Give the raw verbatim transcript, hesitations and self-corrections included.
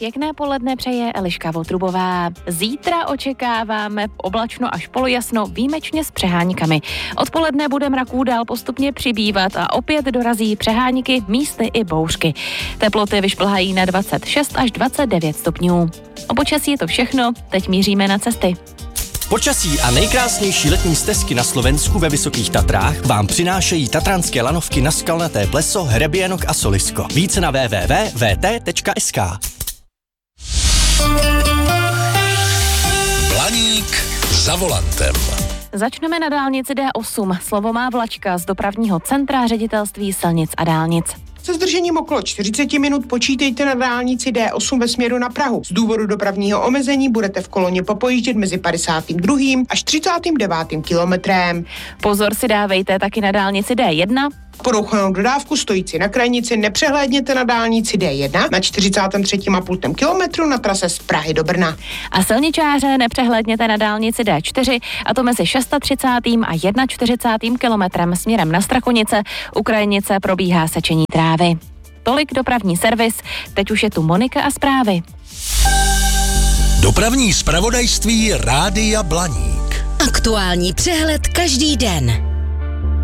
Pěkné poledne přeje Eliška Votrubová. Zítra očekáváme oblačno až polojasno, výjimečně s přeháníkami. Odpoledne bude mraků dál postupně přibývat a opět dorazí přeháníky, místy i bouřky. Teploty vyšplhají na dvacet šest až dvacet devět stupňů. O počasí je to všechno, teď míříme na cesty. Počasí a nejkrásnější letní stezky na Slovensku ve Vysokých Tatrách vám přinášejí tatranské lanovky na Skalnaté pleso, Hrebienok a Solisko. Více na w w w tečka v t tečka s k. Blaník za volantem. Začneme na dálnici D osm. Slovo má Vlačka z dopravního centra Ředitelství silnic a dálnic. Se zdržením okolo čtyřicet minut počítejte na dálnici D osm ve směru na Prahu. Z důvodu dopravního omezení budete v koloně popojíždět mezi padesátým druhým až třicátým devátým kilometrem. Pozor si dávejte taky na dálnici D jedna. Porouchanou dodávku stojící na krajnici nepřehlédněte na dálnici D jedna na čtyřicátém třetím a půl kilometru na trase z Prahy do Brna. A silničáře nepřehlédněte na dálnici D čtyři, a to mezi třicátým šestým a čtyřicátým prvním kilometrem směrem na Strakonice. U krajnice probíhá sečení trávy. Tolik dopravní servis, teď už je tu Monika a zprávy. Dopravní zpravodajství Rádia Blaník. Aktuální přehled každý den.